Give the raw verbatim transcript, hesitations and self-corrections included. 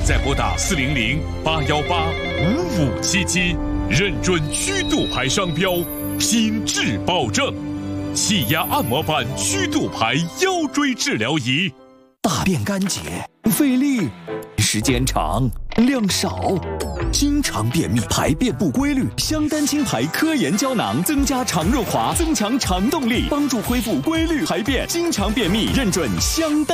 再拨打四零零八幺八五五七七，认准曲度牌商标，品质保证。气压按摩板曲度牌腰椎治疗仪。 大便干结，费力，时间长，量少，经常便秘，排便不规律。香丹清排科研胶囊增加肠润滑，增强肠动力，帮助恢复规律排便。经常便秘，认准香丹。